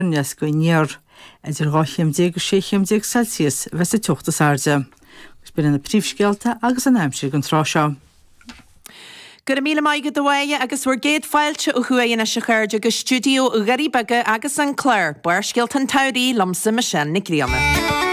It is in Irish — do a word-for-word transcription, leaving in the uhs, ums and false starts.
Nes go níor idir gáithim go séchim Celsius ves a tuachtas airde. Gus bin na príomhscealta agus an aimsir an trá seo. Gur míle maigad dohaige agus bhuair géad fáilte ó chuaine se chuirde go stúdio Garibage agus an Clare, buir scialtan taurí lomsa me sin na gríama.